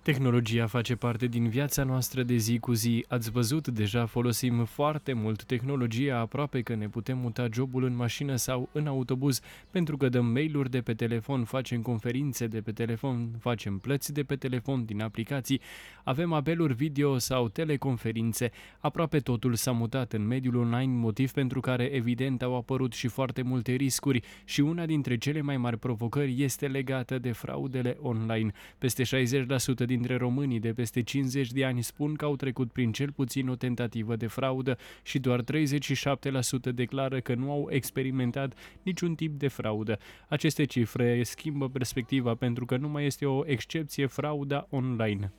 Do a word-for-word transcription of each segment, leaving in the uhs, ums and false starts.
Tehnologia face parte din viața noastră de zi cu zi. Ați văzut, deja folosim foarte mult tehnologia, aproape că ne putem muta jobul în mașină sau în autobuz, pentru că dăm mail-uri de pe telefon, facem conferințe de pe telefon, facem plăți de pe telefon din aplicații, avem apeluri video sau teleconferințe. Aproape totul s-a mutat în mediul online, motiv pentru care evident au apărut și foarte multe riscuri și una dintre cele mai mari provocări este legată de fraudele online. Peste șaizeci la sută dintre românii de peste cincizeci de ani spun că au trecut prin cel puțin o tentativă de fraudă și doar treizeci și șapte la sută declară că nu au experimentat niciun tip de fraudă. Aceste cifre schimbă perspectiva pentru că nu mai este o excepție frauda online.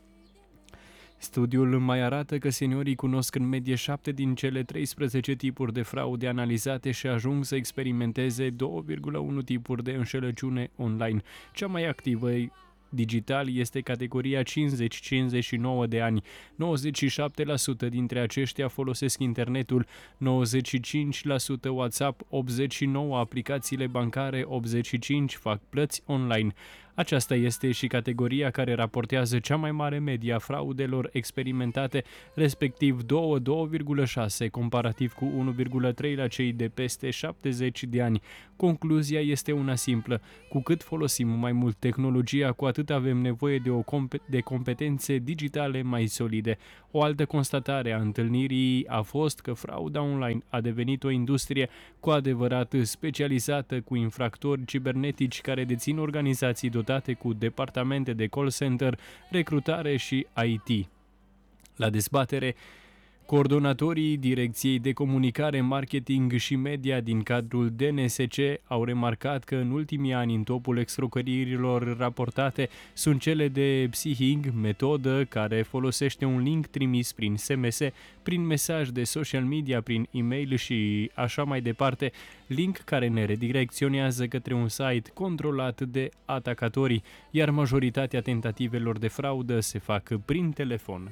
Studiul mai arată că seniorii cunosc în medie șapte din cele treisprezece tipuri de fraude analizate și ajung să experimenteze două virgulă unu tipuri de înșelăciune online. Cea mai activă digital este categoria cincizeci cincizeci și nouă de ani. nouăzeci și șapte la sută dintre aceștia folosesc internetul, nouăzeci și cinci la sută WhatsApp, optzeci și nouă la sută aplicațiile bancare, optzeci și cinci la sută fac plăți online. Aceasta este și categoria care raportează cea mai mare medie a fraudelor experimentate, respectiv doi virgulă șase, comparativ cu unu virgulă trei la cei de peste șaptezeci de ani. Concluzia este una simplă: cu cât folosim mai mult tehnologia, cu atât avem nevoie de, o comp- de competențe digitale mai solide. O altă constatare a întâlnirii a fost că frauda online a devenit o industrie cu adevărat specializată, cu infractori cibernetici care dețin organizații dotate cu departamente de call center, recrutare și I T. La dezbatere, coordonatorii Direcției de Comunicare, Marketing și Media din cadrul D N S C au remarcat că în ultimii ani în topul escrocheriilor raportate sunt cele de phishing, metodă care folosește un link trimis prin S M S, prin mesaj de social media, prin e-mail și așa mai departe, link care ne redirecționează către un site controlat de atacatorii, iar majoritatea tentativelor de fraudă se fac prin telefon.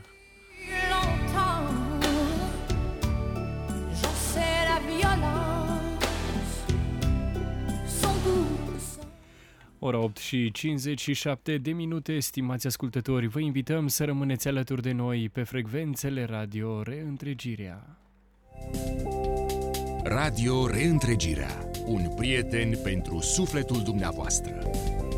Ora opt și cincizeci și șapte de minute, stimați ascultători, vă invităm să rămâneți alături de noi pe frecvențele Radio Reîntregirea. Radio Reîntregirea, un prieten pentru sufletul dumneavoastră.